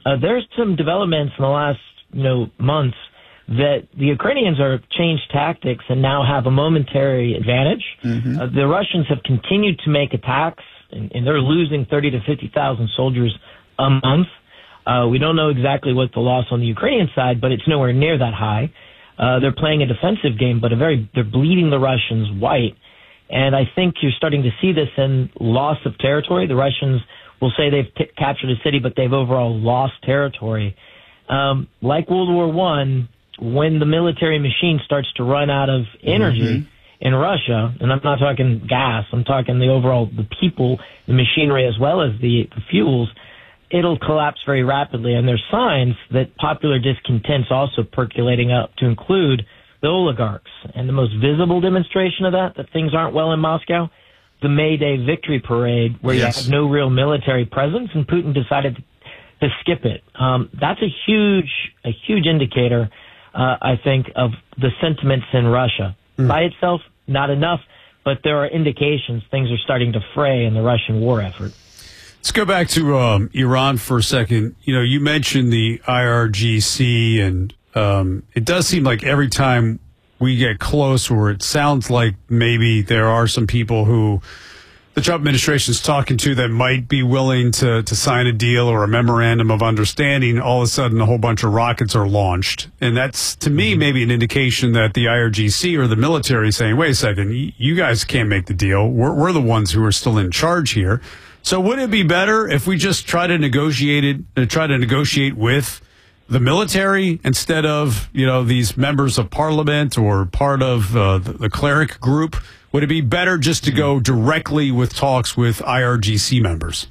there's some developments in the last, months that the Ukrainians are changed tactics and now have a momentary advantage. The Russians have continued to make attacks, and they're losing 30 to 50,000 soldiers a month. We don't know exactly what the loss on the Ukrainian side, but it's nowhere near that high. They're playing a defensive game, but they're bleeding the Russians white. And I think you're starting to see this in loss of territory. The Russians will say they've captured a city, but they've overall lost territory. Like World War I, when the military machine starts to run out of energy in Russia, and I'm not talking gas, I'm talking the people, the machinery, as well as the fuels, it'll collapse very rapidly. And there's signs that popular discontent's also percolating up to include the oligarchs. And the most visible demonstration of that things aren't well in Moscow, the May Day victory parade, where you have no real military presence, and Putin decided to skip it. That's a huge indicator, I think, of the sentiments in Russia. By itself, not enough, but there are indications things are starting to fray in the Russian war effort. Let's go back to Iran for a second. You mentioned the IRGC, and it does seem like every time we get close, or it sounds like maybe there are some people who the Trump administration is talking to that might be willing to sign a deal or a memorandum of understanding, all of a sudden a whole bunch of rockets are launched. And that's, to me, maybe an indication that the IRGC or the military is saying, wait a second, you guys can't make the deal. We're the ones who are still in charge here. So would it be better if we just try to negotiate with the military instead of, these members of parliament or part of the cleric group? Would it be better just to go directly with talks with IRGC members?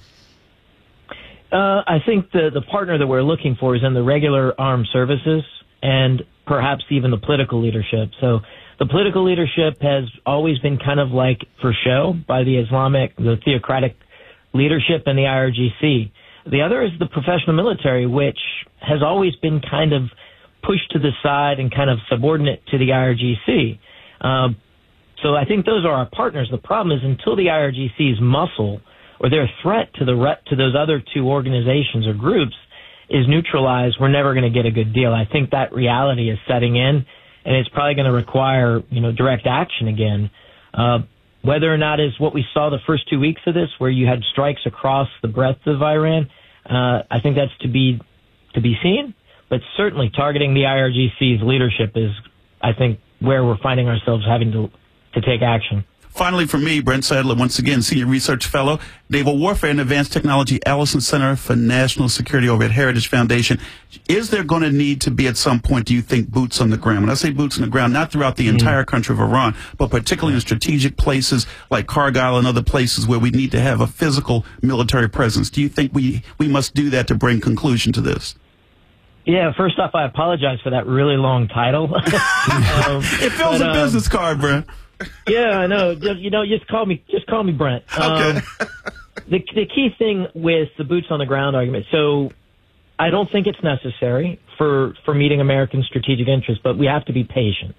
I think the partner that we're looking for is in the regular armed services and perhaps even the political leadership. So the political leadership has always been kind of like for show by the theocratic leadership and the IRGC. The other is the professional military, which has always been kind of pushed to the side and kind of subordinate to the IRGC. So I think those are our partners. The problem is until the IRGC's muscle or their threat to those other two organizations or groups is neutralized, we're never going to get a good deal. I think that reality is setting in, and it's probably going to require, direct action again. Whether or not is what we saw the first 2 weeks of this, where you had strikes across the breadth of Iran, I think that's to be seen. But certainly targeting the IRGC's leadership is, I think, where we're finding ourselves having to take action. Finally, for me, Brent Sadler, once again, Senior Research Fellow, Naval Warfare and Advanced Technology, Allison Center for National Security over at Heritage Foundation. Is there going to need to be at some point, do you think, boots on the ground? When I say boots on the ground, not throughout the entire country of Iran, but particularly in strategic places like Kargil and other places where we need to have a physical military presence. Do you think we must do that to bring conclusion to this? Yeah, first off, I apologize for that really long title. It fills a business card, Brent. Yeah, I know. Just call me Brent. Okay. The key thing with the boots on the ground argument. So, I don't think it's necessary for meeting American strategic interests, but we have to be patient.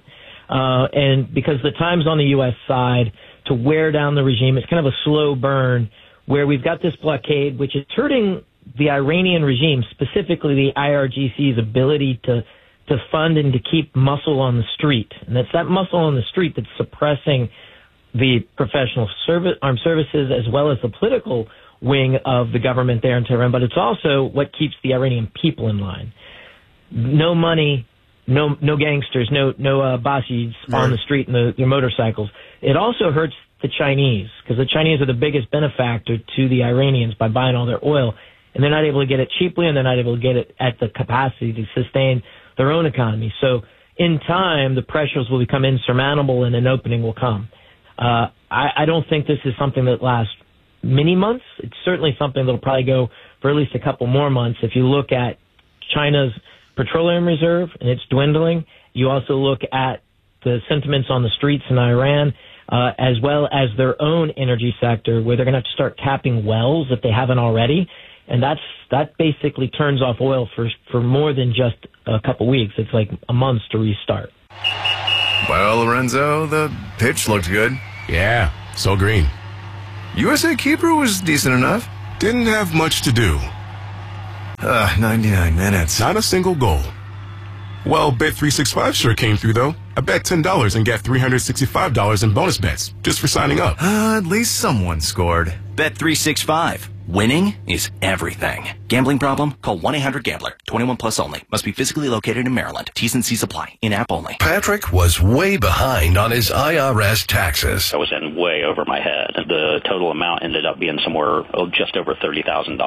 And because the time's on the U.S. side to wear down the regime, it's kind of a slow burn where we've got this blockade, which is hurting the Iranian regime, specifically the IRGC's ability to fund and to keep muscle on the street. And it's that muscle on the street that's suppressing the professional armed services as well as the political wing of the government there in Tehran. But it's also what keeps the Iranian people in line. No money, no gangsters, no Basids on the street and their motorcycles. It also hurts the Chinese, because the Chinese are the biggest benefactor to the Iranians by buying all their oil. And they're not able to get it cheaply, and they're not able to get it at the capacity to sustain their own economy. So in time, the pressures will become insurmountable and an opening will come. I don't think this is something that lasts many months. It's certainly something that will probably go for at least a couple more months. If you look at China's petroleum reserve and it's dwindling, you also look at the sentiments on the streets in Iran, as well as their own energy sector, where they're going to have to start capping wells if they haven't already. And that basically turns off oil for more than just a couple weeks. It's like a month to restart. Well, Lorenzo, the pitch looked good. Yeah, so green. USA keeper was decent enough. Didn't have much to do. 99 minutes. Not a single goal. Well, Bet365 sure came through, though. I bet $10 and got $365 in bonus bets just for signing up. At least someone scored. Bet365. Winning is everything. Gambling problem? Call 1-800-GAMBLER. 21 plus only. Must be physically located in Maryland. T's and C's apply. In-app only. Patrick was way behind on his IRS taxes. I was in way over my head. The total amount ended up being somewhere just over $30,000.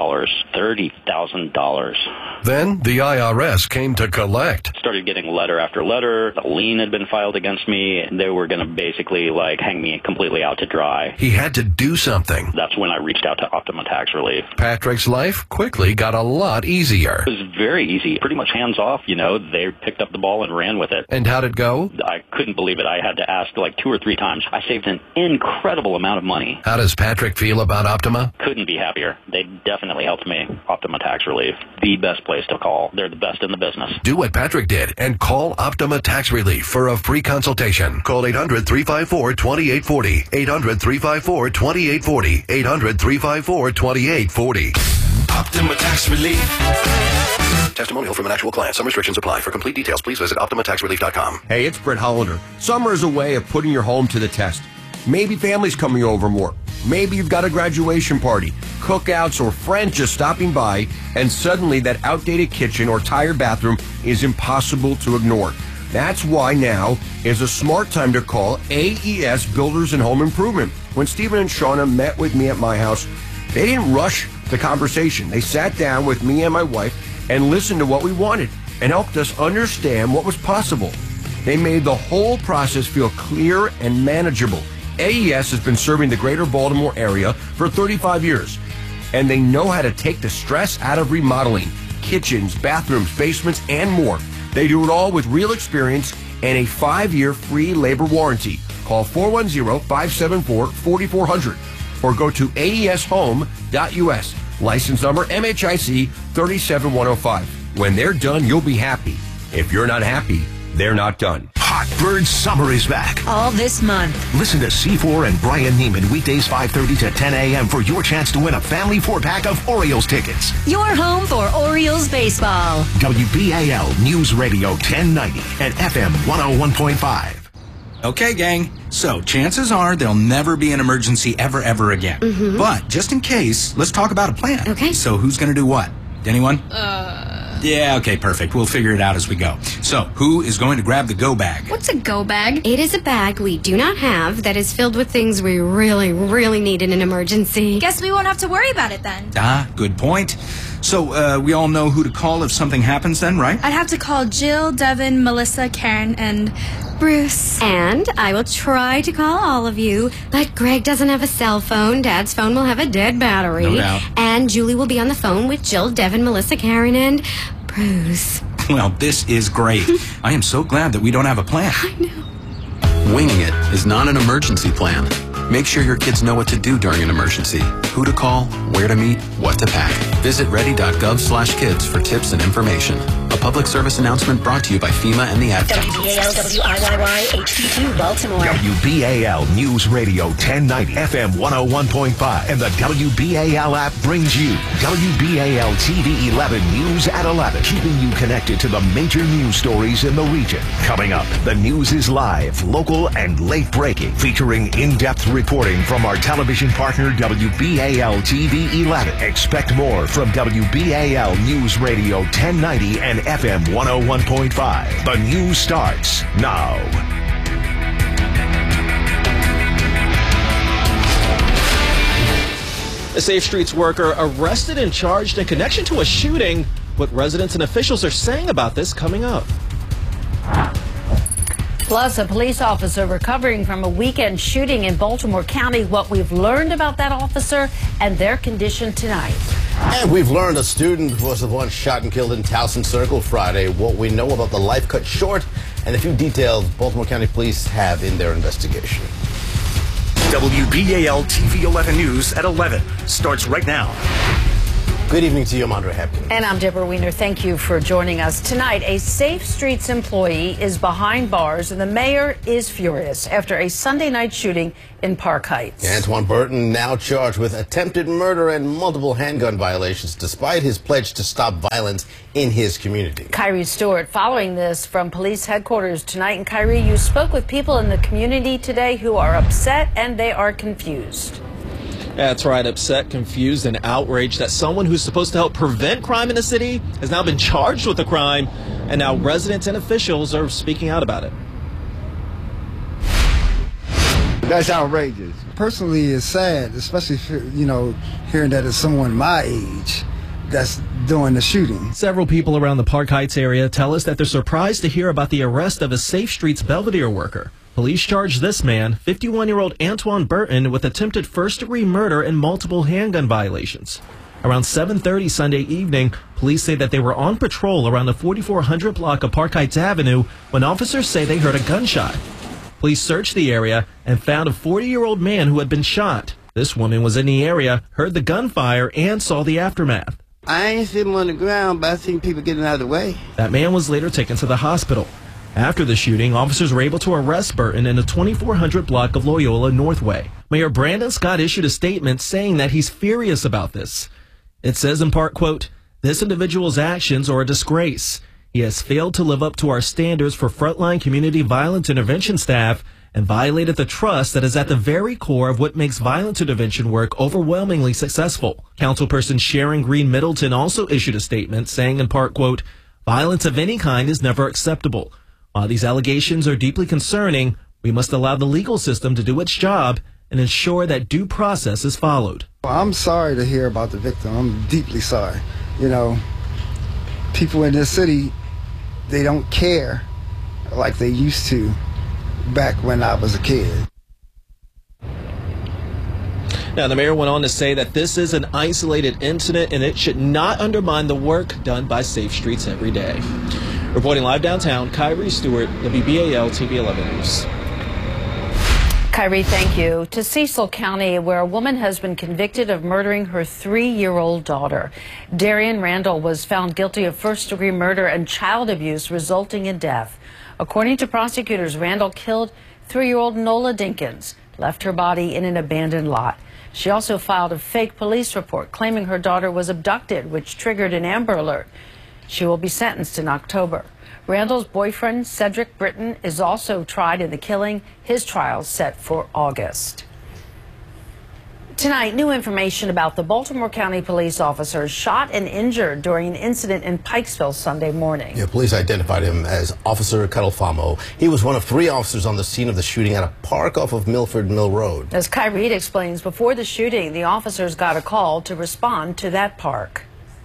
$30,000. Then the IRS came to collect. Started getting letter after letter. A lien had been filed against me. They were going to basically hang me completely out to dry. He had to do something. That's when I reached out to Optima Tax Relief. Patrick's life quickly got a lot easier. It was very easy, pretty much hands off. They picked up the ball and ran with it. And how'd it go? I couldn't believe it. I had to ask 2 or 3 times. I saved an incredible amount of money. How does Patrick feel about Optima? Couldn't be happier. They definitely helped me. Optima Tax Relief, the best place to call. They're the best in the business. Do what Patrick did and call Optima Tax Relief for a free consultation. Call 800-354-2840. 800-354-2840. 800-354-2840. Optima Tax Relief. Testimonial from an actual client. Some restrictions apply. For complete details, please visit OptimaTaxRelief.com. Hey, it's Brett Hollander. Summer is a way of putting your home to the test. Maybe family's coming over more. Maybe you've got a graduation party, cookouts, or friends just stopping by, and suddenly that outdated kitchen or tired bathroom is impossible to ignore. That's why now is a smart time to call AES Builders and Home Improvement. When Stephen and Shauna met with me at my house, they didn't rush the conversation. They sat down with me and my wife and listened to what we wanted and helped us understand what was possible. They made the whole process feel clear and manageable. AES has been serving the greater Baltimore area for 35 years, and they know how to take the stress out of remodeling, kitchens, bathrooms, basements, and more. They do it all with real experience and a 5-year free labor warranty. Call 410-574-4400 or go to aeshome.us. License number MHIC 37105. When they're done, you'll be happy. If you're not happy, they're not done. Hot Bird Summer is back. All this month. Listen to C4 and Brian Neiman weekdays 5:30 to 10 a.m. for your chance to win a family 4-pack of Orioles tickets. Your home for Orioles baseball. WBAL News Radio 1090 and FM 101.5. Okay, gang. So, chances are there'll never be an emergency ever again. Mm-hmm. But, just in case, let's talk about a plan. Okay. So, who's going to do what? Anyone? Yeah, okay, perfect. We'll figure it out as we go. So, who is going to grab the go bag? What's a go bag? It is a bag we do not have that is filled with things we really need in an emergency. Guess we won't have to worry about it then. Good point. So, we all know who to call if something happens then, right? I'd have to call Jill, Devin, Melissa, Karen, and Bruce. And I will try to call all of you, but Greg doesn't have a cell phone. Dad's phone will have a dead battery. No doubt. And Julie will be on the phone with Jill, Devin, Melissa, Karen, and Bruce. Well, this is great. I am so glad that we don't have a plan. I know. Winging it is not an emergency plan. Make sure your kids know what to do during an emergency, who to call, where to meet, what to pack. Visit ready.gov/kids for tips and information. A public service announcement brought to you by FEMA and the Ad Council. WBAL WIYY HD2 Baltimore. WBAL News Radio 1090 FM 101.5 and the WBAL app brings you WBAL TV 11 News at 11, keeping you connected to the major news stories in the region. Coming up, the news is live, local, and late breaking, featuring in-depth reporting from our television partner WBAL TV 11. Expect more from WBAL News Radio 1090 and FM 101.5. The news starts now. A Safe Streets worker arrested and charged in connection to a shooting. What residents and officials are saying about this coming up. Plus, a police officer recovering from a weekend shooting in Baltimore County. What we've learned about that officer and their condition tonight. And we've learned a student was the one shot and killed in Towson Circle Friday. What we know about the life cut short and a few details Baltimore County Police have in their investigation. WBAL TV 11 News at 11 starts right now. Good evening to you. I'm Andre Hepkin. And I'm Deborah Wiener. Thank you for joining us tonight. A Safe Streets employee is behind bars, and the mayor is furious after a Sunday night shooting in Park Heights. Antoine Burton now charged with attempted murder and multiple handgun violations, despite his pledge to stop violence in his community. Kyrie Stewart, following this from police headquarters tonight. And Kyrie, you spoke with people in the community today who are upset and they are confused. That's right, upset, confused, and outraged that someone who's supposed to help prevent crime in the city has now been charged with a crime, and now residents and officials are speaking out about it. That's outrageous. Personally, it's sad, especially hearing that it's someone my age that's doing the shooting. Several people around the Park Heights area tell us that they're surprised to hear about the arrest of a Safe Streets Belvedere worker. Police charged this man, 51-year-old Antoine Burton, with attempted first-degree murder and multiple handgun violations. Around 7:30 Sunday evening, police say that they were on patrol around the 4400 block of Park Heights Avenue when officers say they heard a gunshot. Police searched the area and found a 40-year-old man who had been shot. This woman was in the area, heard the gunfire, and saw the aftermath. I ain't seen him on the ground, but I seen people getting out of the way. That man was later taken to the hospital. After the shooting, officers were able to arrest Burton in the 2400 block of Loyola Northway. Mayor Brandon Scott issued a statement saying that he's furious about this. It says in part, quote, "This individual's actions are a disgrace. He has failed to live up to our standards for frontline community violence intervention staff and violated the trust that is at the very core of what makes violence intervention work overwhelmingly successful." Councilperson Sharon Green Middleton also issued a statement saying in part, quote, "Violence of any kind is never acceptable. While these allegations are deeply concerning, we must allow the legal system to do its job and ensure that due process is followed." I'm sorry to hear about the victim. I'm deeply sorry. People in this city, they don't care like they used to back when I was a kid. Now, the mayor went on to say that this is an isolated incident and it should not undermine the work done by Safe Streets every day. Reporting live downtown, Kyrie Stewart, WBAL TV 11 News. Kyrie, thank you. To Cecil County, where a woman has been convicted of murdering her 3-year-old daughter. Darian Randall was found guilty of first-degree murder and child abuse resulting in death. According to prosecutors, Randall killed 3-year-old Nola Dinkins, left her body in an abandoned lot. She also filed a fake police report claiming her daughter was abducted, which triggered an Amber Alert. She will be sentenced in October. Randall's boyfriend, Cedric Britton, is also tried in the killing. His trial is set for August. Tonight, new information about the Baltimore County police officer shot and injured during an incident in Pikesville Sunday morning. Yeah, police identified him as Officer Catalfamo. He was one of 3 officers on the scene of the shooting at a park off of Milford Mill Road. As Kyrie explains, before the shooting, the officers got a call to respond to that park.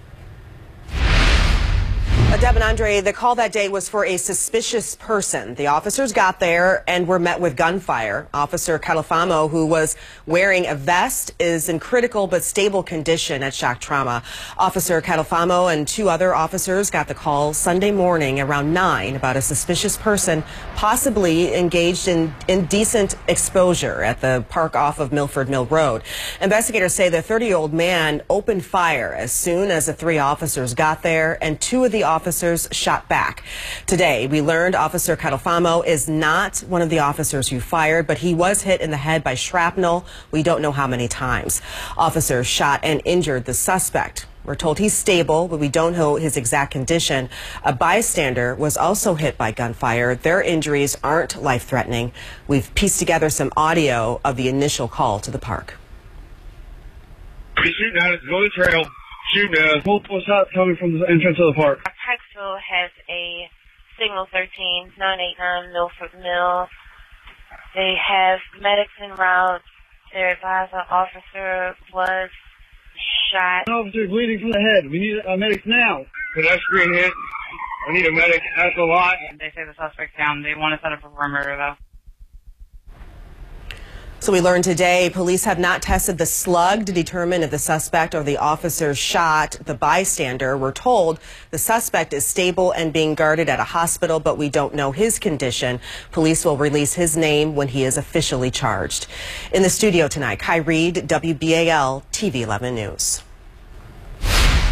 Deb and Andre, the call that day was for a suspicious person. The officers got there and were met with gunfire. Officer Catalfamo, who was wearing a vest, is in critical but stable condition at shock trauma. Officer Catalfamo and 2 other officers got the call Sunday morning around 9 about a suspicious person possibly engaged in indecent exposure at the park off of Milford Mill Road. Investigators say the 30-year-old man opened fire as soon as the 3 officers got there, and 2 of the officers shot back. Today, we learned Officer Catalfamo is not one of the officers who fired, but he was hit in the head by shrapnel. We don't know how many times. Officers shot and injured the suspect. We're told he's stable, but we don't know his exact condition. A bystander was also hit by gunfire. Their injuries aren't life-threatening. We've pieced together some audio of the initial call to the park. He's shooting at us, go to the trail. Shooting multiple shots coming from the entrance of the park. Pikesville has a signal 13989 Milford Mill. They have medics en route. Their advisor officer was shot. An officer is bleeding from the head. We need medics now. Pedestrian hit. I need a medic at the lot. They say the suspect's down. They want to set up a perimeter though. So we learned today police have not tested the slug to determine if the suspect or the officer shot the bystander. We're told the suspect is stable and being guarded at a hospital, but we don't know his condition. Police will release his name when he is officially charged. In the studio tonight, Kai Reed, WBAL TV 11 News.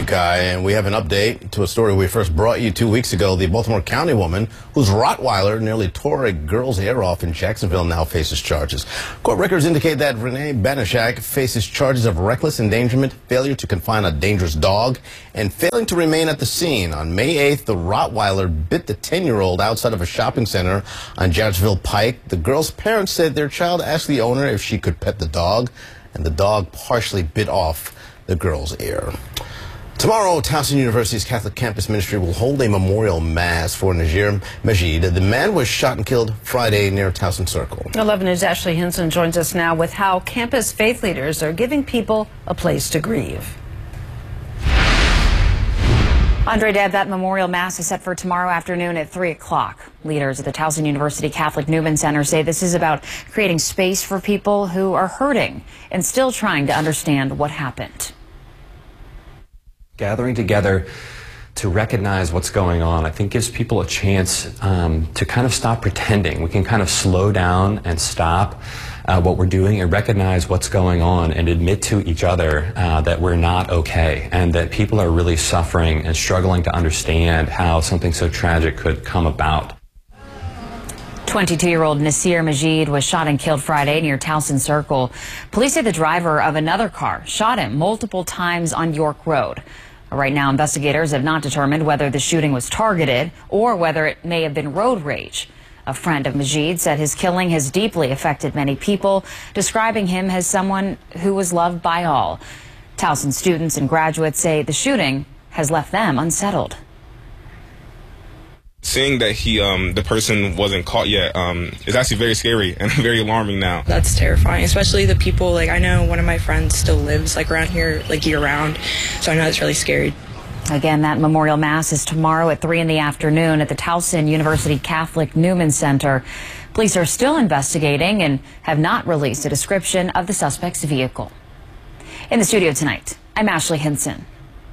Kai, and we have an update to a story we first brought you 2 weeks ago. The Baltimore County woman whose Rottweiler nearly tore a girl's ear off in Jacksonville now faces charges. Court records indicate that Renee Banashak faces charges of reckless endangerment, failure to confine a dangerous dog, and failing to remain at the scene. On May 8th, the Rottweiler bit the 10-year-old outside of a shopping center on Jacksonville Pike. The girl's parents said their child asked the owner if she could pet the dog, and the dog partially bit off the girl's ear. Tomorrow, Towson University's Catholic Campus Ministry will hold a memorial mass for Nazir Majid. The man was shot and killed Friday near Towson Circle. 11 News' Ashley Hinson joins us now with how campus faith leaders are giving people a place to grieve. Andre Deb, that memorial mass is set for tomorrow afternoon at 3 o'clock. Leaders at the Towson University Catholic Newman Center say this is about creating space for people who are hurting and still trying to understand what happened. Gathering together to recognize what's going on, I think gives people a chance to kind of stop pretending. We can kind of slow down and stop what we're doing and recognize what's going on and admit to each other that we're not okay and that people are really suffering and struggling to understand how something so tragic could come about. 22-year-old Nasir Majid was shot and killed Friday near Towson Circle. Police say the driver of another car shot him multiple times on York Road. Right now, investigators have not determined whether the shooting was targeted or whether it may have been road rage. A friend of Majid said his killing has deeply affected many people, describing him as someone who was loved by all. Towson students and graduates say the shooting has left them unsettled. Seeing that the person wasn't caught yet is actually very scary and very alarming now. That's terrifying, especially the people, I know one of my friends still lives around here year round, so I know it's really scary. Again, that memorial mass is tomorrow at 3 in the afternoon at the Towson University Catholic Newman Center. Police are still investigating and have not released a description of the suspect's vehicle. In the studio tonight, I'm Ashley Hinson.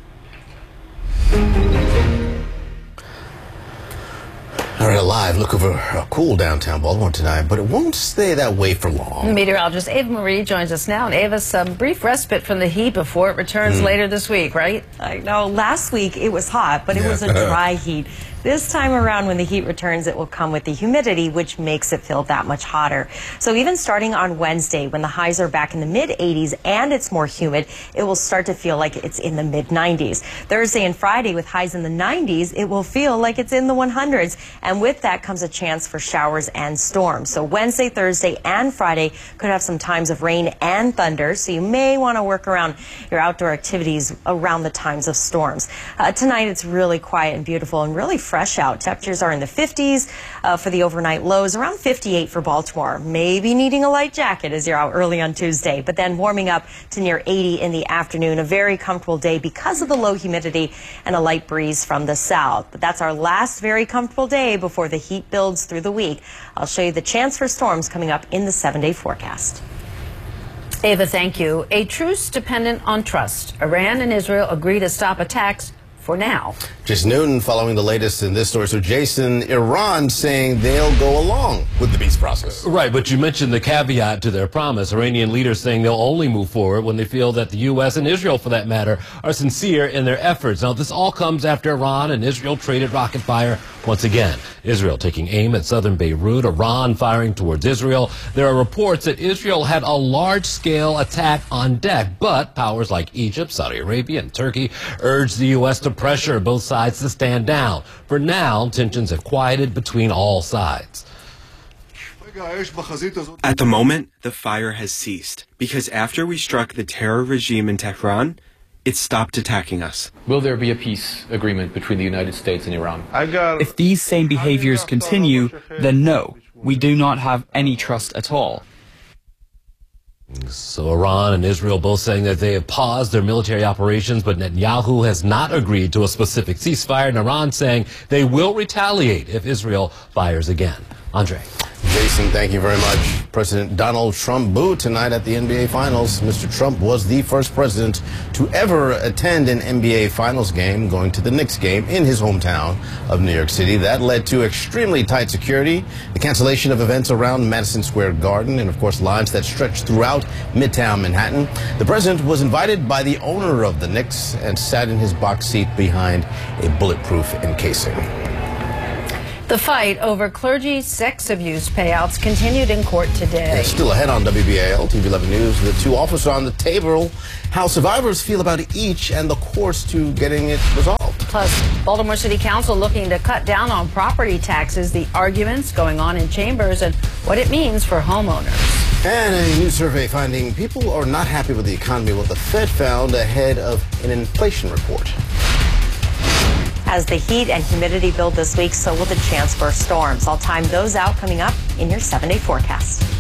All right, a live look over a cool downtown Baltimore tonight, but it won't stay that way for long. Meteorologist Ava Marie joins us now. And Ava, some brief respite from the heat before it returns later this week, right? I know. Last week it was hot, but it was a dry heat. This time around, when the heat returns, it will come with the humidity, which makes it feel that much hotter. So even starting on Wednesday, when the highs are back in the mid-80s and it's more humid, it will start to feel like it's in the mid-90s. Thursday and Friday, with highs in the 90s, it will feel like it's in the 100s. And with that comes a chance for showers and storms. So Wednesday, Thursday, and Friday could have some times of rain and thunder, so you may want to work around your outdoor activities around the times of storms. Tonight, it's really quiet and beautiful and really fresh out. Temperatures are in the 50s for the overnight lows, around 58 for Baltimore. Maybe needing a light jacket as you're out early on Tuesday, but then warming up to near 80 in the afternoon. A very comfortable day because of the low humidity and a light breeze from the south. But that's our last very comfortable day before the heat builds through the week. I'll show you the chance for storms coming up in the 7-day forecast. Ava, thank you. A truce dependent on trust. Iran and Israel agree to stop attacks for now. Jason Newton following the latest in this story. So Jason, Iran saying they'll go along with the peace process. Right, but you mentioned the caveat to their promise. Iranian leaders saying they'll only move forward when they feel that the U.S. and Israel, for that matter, are sincere in their efforts. Now, this all comes after Iran and Israel traded rocket fire once again. Israel taking aim at southern Beirut, Iran firing towards Israel. There are reports that Israel had a large-scale attack on deck, but powers like Egypt, Saudi Arabia, and Turkey urged the U.S. to pressure both sides to stand down. For now, tensions have quieted between all sides. At the moment, the fire has ceased, because after we struck the terror regime in Tehran, it stopped attacking us. Will there be a peace agreement between the United States and Iran? If these same behaviors continue, then no, we do not have any trust at all. So Iran and Israel both saying that they have paused their military operations, but Netanyahu has not agreed to a specific ceasefire, and Iran saying they will retaliate if Israel fires again. Andre. Jason, thank you very much. President Donald Trump booed tonight at the NBA Finals. Mr. Trump was the first president to ever attend an NBA Finals game, going to the Knicks game in his hometown of New York City. That led to extremely tight security, the cancellation of events around Madison Square Garden, and of course lines that stretched throughout Midtown Manhattan. The president was invited by the owner of the Knicks and sat in his box seat behind a bulletproof encasing. The fight over clergy sex abuse payouts continued in court today. Still ahead on WBAL TV 11 News, the two offers on the table, how survivors feel about each and the course to getting it resolved. Plus, Baltimore City Council looking to cut down on property taxes, the arguments going on in chambers, and what it means for homeowners. And a new survey finding people are not happy with the economy, what the Fed found ahead of an inflation report. As the heat and humidity build this week, so will the chance for storms. I'll time those out coming up in your 7-day forecast.